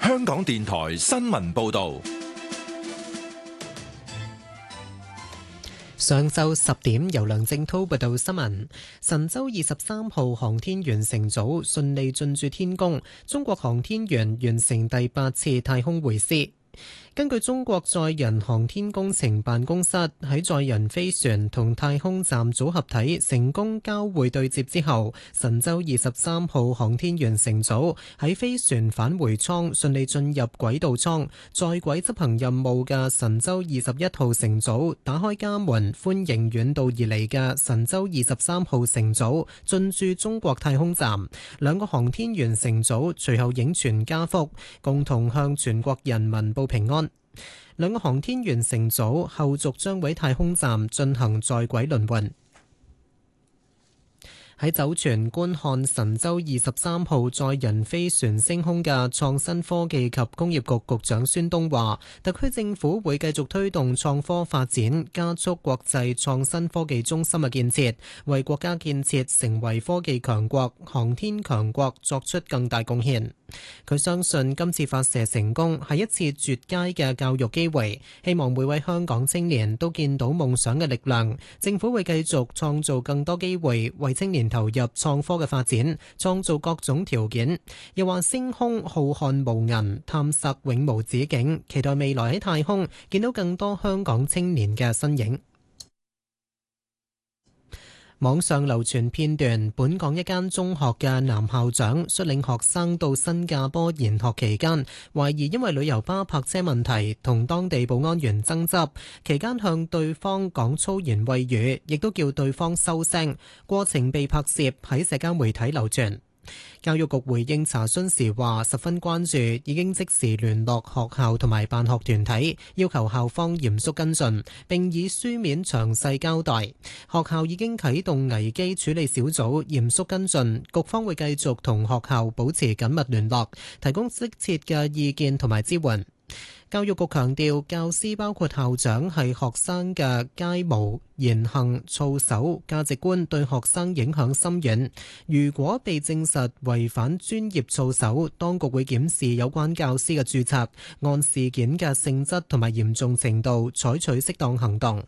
香港電台新聞報道。 上晝10點，由梁正滔報道新聞。神舟23號航天員乘組順利進駐天宮，中國航天員完成第8次太空會師。根據中國載人航天工程辦公室喺載人飛船同太空站組合體成功交會對接之後，神舟23號航天員乘組喺飛船返回艙順利進入軌道艙，在軌執行任務嘅神舟21號乘組打開家門，歡迎遠道而嚟嘅神舟23號乘組進駐中國太空站。兩個航天員乘組隨後影全家福，共同向全國人民報平安。兩個航天員乘組後續將喺太空站進行在軌輪換。喺酒泉觀看神舟23號載人飛船升空嘅創新科技及工業局局長孫東話，特區政府會繼續推動創科發展，加速國際創新科技中心嘅建設，為國家建設成為科技強國、航天強國作出更大貢獻。佢相信今次發射成功係一次絕佳嘅教育機會，希望每位香港青年都見到夢想嘅力量。政府會繼續創造更多機會，為青年投入創科嘅發展，創造各種條件。又話星空浩瀚無垠，探索永無止境，期待未來喺太空見到更多香港青年嘅身影。網上流傳片段，本港一間中學嘅男校長率領學生到新加坡研學期間，懷疑因為旅遊巴泊車問題同當地保安員爭執，期間向對方講粗言穢語，亦都叫對方收聲，過程被拍攝喺社交媒體流傳。教育局回應查詢時話十分關注，已經即時聯絡學校同埋辦學團體，要求校方嚴肅跟進，並以書面詳細交代。學校已經啟動危機處理小組嚴肅跟進，局方會繼續同學校保持緊密聯絡，提供適切嘅意見同埋支援。教育局強調，教師包括校長係學生嘅楷模、言行、操守、價值觀對學生影響深遠。如果被證實違反專業操守，當局會檢視有關教師嘅註冊，按事件嘅性質同埋嚴重程度採取適當行動。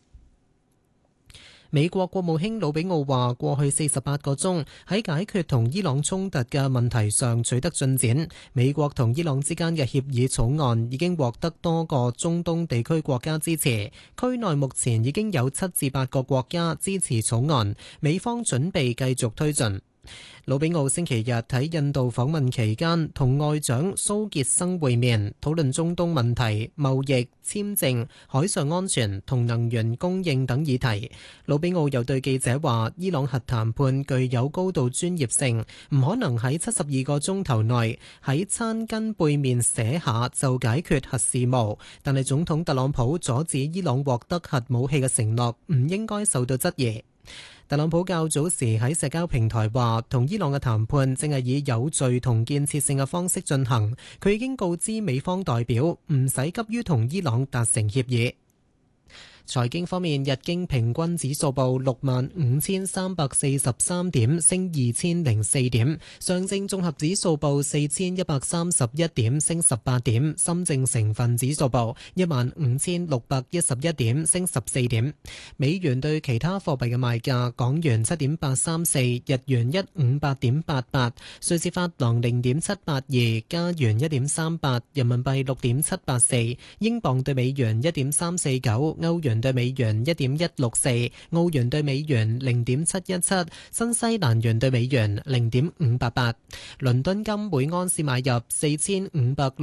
美國國務卿魯比奧話：過去48個鐘喺解決同伊朗衝突嘅問題上取得進展。美國同伊朗之間嘅協議草案已經獲得多個中東地區國家支持，區內目前已經有7至8個國家支持草案。美方準備繼續推進。魯比奧星期日喺印度訪問期間，同外長蘇傑生會面，討論中東問題、貿易、簽證、海上安全同能源供應等議題。魯比奧又對記者話：伊朗核談判具有高度專業性，唔可能喺72個鐘頭內喺餐巾背面寫下就解決核事務。但係總統特朗普阻止伊朗獲得核武器嘅承諾，唔應該受到質疑。特朗普較早時喺社交平台話，同伊朗嘅談判正係以有序同建設性嘅方式進行。佢已經告知美方代表，唔使急於同伊朗達成協議。財經方面，日經平均指數報65,343點，升2004點；上證綜合指數報4131點，升18點；深證成分指數報15,611點，升14點。美元對其他貨幣嘅賣價：港元7.834，日元158.88，瑞士法郎0.782，加元1.38，人民幣6.784，英鎊對美元1.349，歐元對美元1.164，澳元對美元0.717，新西蘭元對美元0.588。倫敦金每安士買入4500